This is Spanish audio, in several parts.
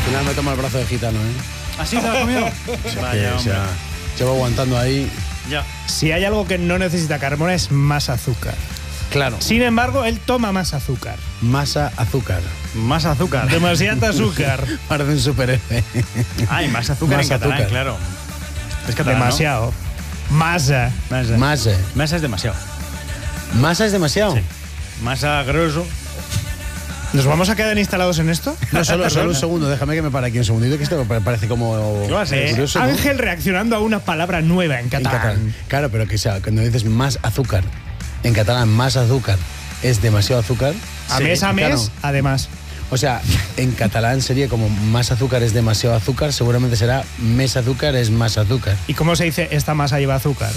final me toma el brazo de gitano, ¿eh? ¿Así te lo has comido? Vaya, o sea, llevo aguantando ahí. Ya. Si hay algo que no necesita Carmona es más azúcar. Claro. Sin embargo, él toma más azúcar. Masa azúcar. Más azúcar. Demasiado azúcar. Parece un superhéroe. Ay, más azúcar Más en catalán, azúcar. claro. Es catalán, Demasiado. Masa. ¿no? Masa. Masa. Masa es demasiado. ¿Masa es demasiado? Sí. Masa grosso. ¿Nos vamos a quedar instalados en esto? No, solo un segundo, déjame que me pare aquí un segundito, que esto me parece como ¿Qué va a ser? curioso, ¿no? Ángel reaccionando a una palabra nueva en En catalán. catalán. Claro, pero que sea, cuando dices más azúcar, en catalán más azúcar es demasiado azúcar. A Sí, mes, claro. además. O sea, en catalán sería como más azúcar es demasiado azúcar, seguramente será més azúcar es más azúcar. ¿Y cómo se dice esta masa lleva azúcar?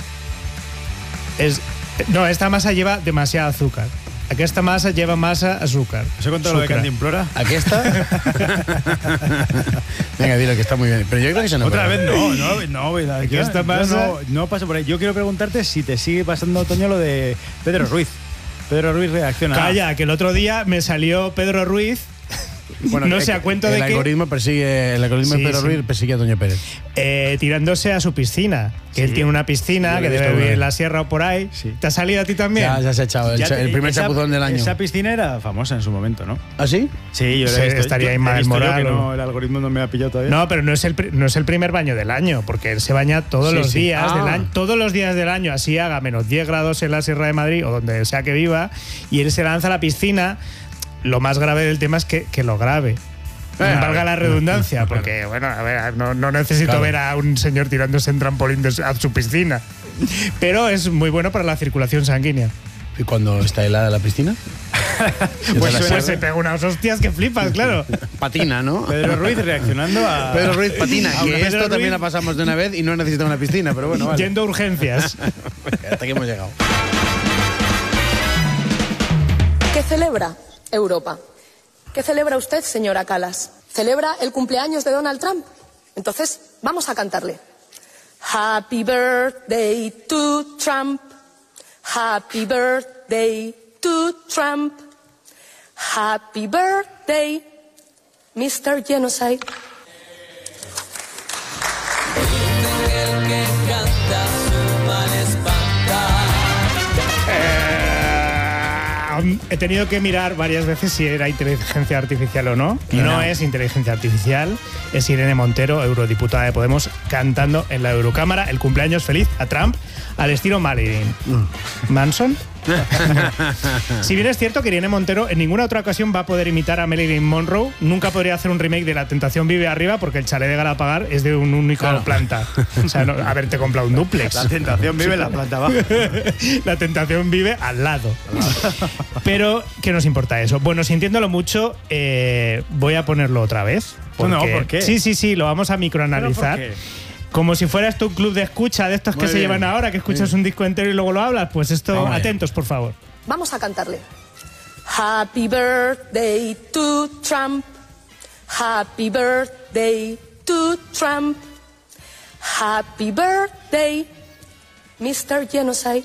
No, esta masa lleva demasiado azúcar. Aquesta masa lleva masa azúcar. ¿Os he contado lo de Sucre. Cantimplora? ¿Aquí está? Venga, dilo que está muy bien. Pero yo creo que eso no Otra puede. vez no, ¿verdad? ¿Qué esta pasa? No paso por ahí. Yo quiero preguntarte si te sigue pasando, Toño, lo de Pedro Ruiz. Pedro Ruiz reacciona. Calla, que el otro día me salió Pedro Ruiz. Bueno, no sé a cuento de el qué. algoritmo persigue, el algoritmo Sí, de Pedro sí. Ruiz persigue a Toño Pérez. Tirándose a su piscina. Que él tiene una piscina, Yo lo que he visto debe vivir alguna en vez. la sierra o por ahí. Sí. ¿Te ha salido a ti también? Ya se ha echado el primer chapuzón del año. Esa piscina era famosa en su momento, ¿no? ¿Ah, sí? Sí, yo Sí, la he visto. estaría Yo- Ismael he visto yo Moral que o- no, el algoritmo no me ha pillado todavía. No, pero no es el primer baño del año, porque él se baña todos Sí, los sí. días Ah. del año, todos los días del año, así haga menos 10 grados en la Sierra de Madrid o donde sea que viva, y él se lanza a la piscina. Lo más grave del tema es que lo grabe. Valga la redundancia, porque, bueno, a ver, no necesito Claro. ver a un señor tirándose en trampolín a su piscina. Pero es muy bueno para la circulación sanguínea. ¿Y cuando está helada la piscina? Pues suena- se pega unas hostias que flipas, claro. Patina, ¿no? Pedro Ruiz reaccionando a. Pedro Ruiz patina, Aunque que Pedro esto también Ruiz- la pasamos de una vez y no necesita una piscina, pero bueno, vale. Yendo a urgencias. Hasta aquí hemos llegado. ¿Qué celebra Europa? ¿Qué celebra usted, señora Calas? ¿Celebra el cumpleaños de Donald Trump? Entonces, vamos a cantarle. Happy birthday to Trump. Happy birthday to Trump. Happy birthday, Mr. Genocide. He tenido que mirar varias veces si era inteligencia artificial o no. Y no es inteligencia artificial, es Irene Montero, eurodiputada de Podemos, cantando en la Eurocámara el cumpleaños feliz a Trump al estilo Marilyn Manson. Si bien es cierto que Irene Montero en ninguna otra ocasión va a poder imitar a Marilyn Monroe, nunca podría hacer un remake de La Tentación vive arriba porque el chalet de Galapagar es de un único planta. O sea, no, haberte comprado un duplex. La tentación vive en la planta baja. La tentación vive al lado. Pero, ¿qué nos importa eso? Bueno, sintiéndolo mucho, voy a ponerlo otra vez. No, ¿por qué? Sí, lo vamos a microanalizar. ¿Pero por qué? Como si fuera esto un club de escucha de estos Muy que se bien. llevan ahora, que escuchas un disco entero y luego lo hablas. Pues esto, Vamos allá. atentos, por favor. Vamos a cantarle. Happy birthday to Trump. Happy birthday to Trump. Happy birthday, Mr. Genocide.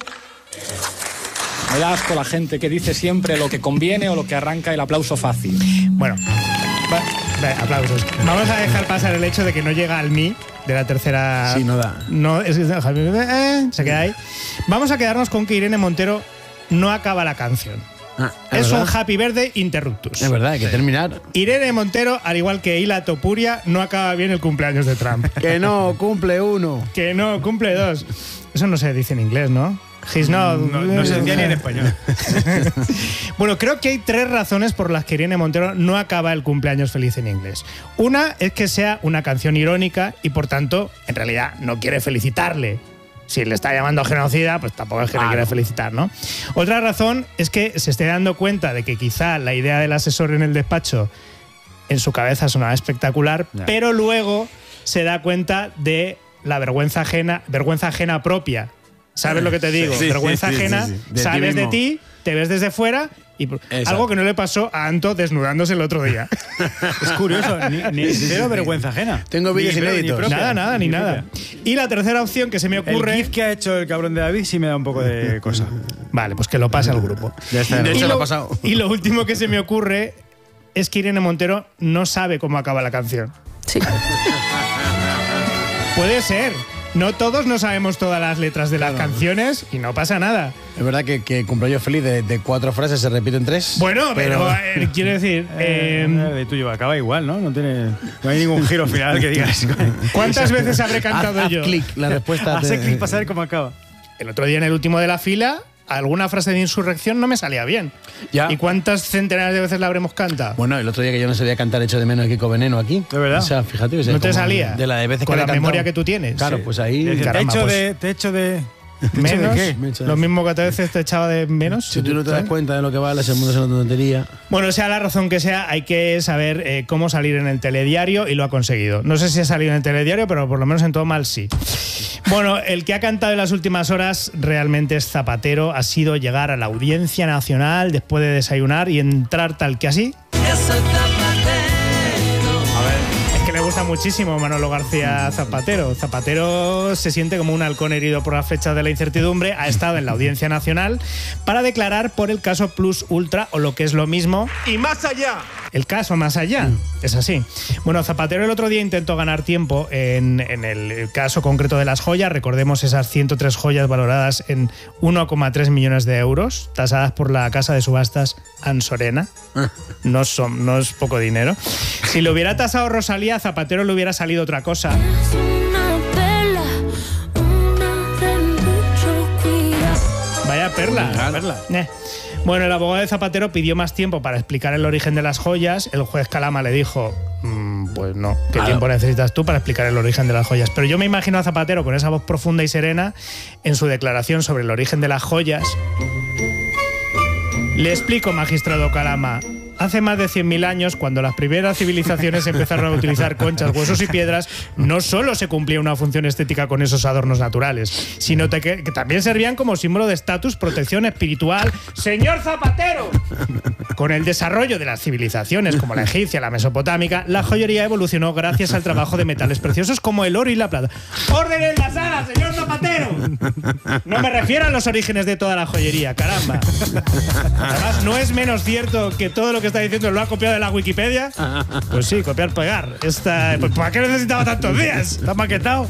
Me da asco la gente que dice siempre lo que conviene o lo que arranca el aplauso fácil. Bueno, aplausos. Vamos a dejar pasar el hecho de que no llega al mi de la tercera. Sí, no da. No, se queda ahí. Vamos a quedarnos con que Irene Montero no acaba la canción. Es un Happy Birthday interruptus. Es verdad, hay que terminar. Irene Montero, al igual que Hila Topuria, no acaba bien el cumpleaños de Trump. Que no, cumple uno. Que no, cumple dos. Eso no se dice en inglés, ¿no? He's not. No se decía ni en español. Bueno, creo que hay tres razones por las que Irene Montero no acaba el cumpleaños feliz en inglés. Una es que sea una canción irónica y, por tanto, en realidad no quiere felicitarle. Si le está llamando genocida, pues tampoco es que le quiera felicitar, ¿no? Otra razón es que se esté dando cuenta de que quizá la idea del asesor en el despacho en su cabeza sonaba espectacular, pero luego se da cuenta de la vergüenza ajena propia. ¿Sabes lo que te digo? Sí, vergüenza sí, sí, ajena, sí, sí. De ti sales de mismo. ti, te ves desde fuera y Exacto. algo que no le pasó a Anto desnudándose el otro día. Es curioso, ni cero vergüenza ajena. Tengo vídeos Ni inéditos. propia, Nada, ni nada. propia. Y la tercera opción que se me El ocurre... gif que ha hecho el cabrón de David sí me da un poco de cosa. Vale, pues que lo pase al grupo. Ya está. De hecho, Y lo lo- ha pasado. Y lo último que se me ocurre es que Irene Montero no sabe cómo acaba la canción. Sí. Puede ser. No todos no sabemos todas las letras de las canciones y no pasa nada. Es verdad que cumpleaños feliz de 4 frases se repiten 3. Bueno, pero quiero decir... El tuyo acaba igual, ¿no? No hay ningún giro final que digas. ¿Cuántas veces habré cantado haz yo? clic, la respuesta. Hace clic para saber cómo acaba. El otro día en el último de la fila, alguna frase de insurrección no me salía bien. Ya. ¿Y cuántas centenares de veces la habremos cantado? Bueno, el otro día que yo no sabía cantar Echo de menos de Kiko Veneno aquí. ¿De verdad? O sea, fíjate. ¿No te salía? De la de veces con que la le he memoria cantado. que tú tienes. Claro, Sí. pues ahí... Caramba, Te echo de... ¿Menos? ¿De qué? ¿Lo mismo que a veces te echaba de menos? Si tú no te das cuenta de lo que vale, ese mundo es una tontería. Bueno, sea la razón que sea, hay que saber cómo salir en el telediario y lo ha conseguido. No sé si ha salido en el telediario, pero por lo menos en todo mal sí. Bueno, el que ha cantado en las últimas horas realmente es Zapatero. Ha sido llegar a la Audiencia Nacional después de desayunar y entrar tal que así. Le gusta muchísimo Manolo García Zapatero. Zapatero se siente como un halcón herido por las flechas de la incertidumbre. Ha estado en la Audiencia Nacional para declarar por el caso Plus Ultra, o lo que es lo mismo, y más allá. el caso más allá. Es así. Bueno, Zapatero el otro día intentó ganar tiempo en el caso concreto de las joyas. Recordemos esas 103 joyas valoradas en 1,3 millones de euros, tasadas por la casa de subastas Ansorena. No es poco dinero. Si lo hubiera tasado Rosalía, a Zapatero le hubiera salido otra cosa. Vaya perla. Bueno, el abogado de Zapatero pidió más tiempo para explicar el origen de las joyas. El juez Calama le dijo, pues no, ¿qué tiempo necesitas tú para explicar el origen de las joyas? Pero yo me imagino a Zapatero con esa voz profunda y serena en su declaración sobre el origen de las joyas. Le explico, magistrado Calama. Hace más de 100.000 años, cuando las primeras civilizaciones empezaron a utilizar conchas, huesos y piedras, no solo se cumplía una función estética con esos adornos naturales, sino que también servían como símbolo de estatus, protección espiritual. ¡Señor Zapatero! Con el desarrollo de las civilizaciones como la egipcia, la mesopotámica, la joyería evolucionó gracias al trabajo de metales preciosos como el oro y la plata. ¡Orden en la sala, señor Zapatero! No me refiero a los orígenes de toda la joyería, caramba. Además, no es menos cierto que todo lo que está diciendo lo ha copiado de la Wikipedia. Pues sí, copiar, pegar. Pues ¿para qué necesitaba tantos días? ¿Está maquetado?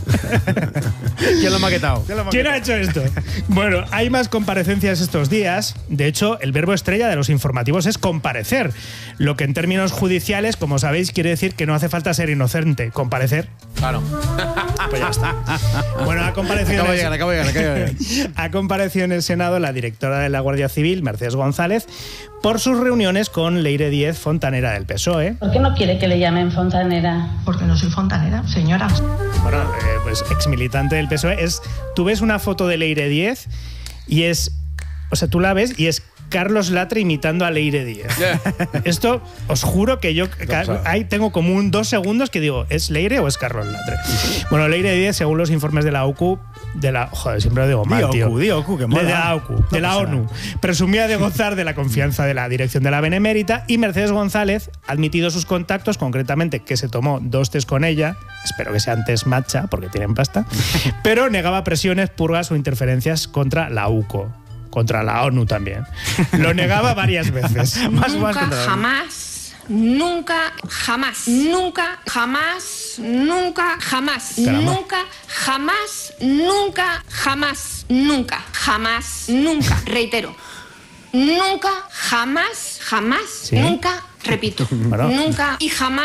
¿Quién lo ha maquetado? ¿Quién ha hecho esto? Bueno, hay más comparecencias estos días. De hecho, el verbo estrella de los informativos es comparecer. Lo que en términos judiciales, como sabéis, quiere decir que no hace falta ser inocente. Comparecer. Claro. Pues ya está. Bueno, ha comparecido Acabo de llegar. Ha comparecido en el Senado la directora de la Guardia Civil, Mercedes González, por sus reuniones con Leire Díez, fontanera del PSOE. ¿Por qué no quiere que le llamen fontanera? Porque no soy fontanera, señora. Bueno, pues exmilitante del PSOE. Tú ves una foto de Leire Díez y es... O sea, tú la ves y es Carlos Latre imitando a Leire Díez. Esto, os juro que yo ahí tengo como 2 segundos que digo, ¿es Leire o es Carlos Latre? Bueno, Leire Díez, según los informes de la OCU, joder, siempre lo digo mal, tío. Di OCU, que mola. De la OCU, de la ONU. Presumía de gozar de la confianza de la dirección de la Benemérita, y Mercedes González ha admitido sus contactos, concretamente que se tomó 2 tés con ella, espero que sean tés matcha, porque tienen pasta, pero negaba presiones, purgas o interferencias contra la UCO. Contra la ONU también. Lo negaba varias veces. Nunca, jamás, nunca, jamás, nunca, jamás, nunca, jamás, nunca, jamás, nunca, jamás, nunca, jamás, nunca, reitero, nunca, jamás, jamás, ¿Sí? nunca, repito, Bueno. nunca y jamás.